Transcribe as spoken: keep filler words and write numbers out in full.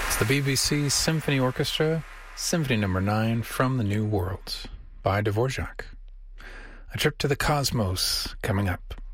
It's the B B C Symphony Orchestra, Symphony Number nine from the New World by Dvorak. A trip to the cosmos coming up.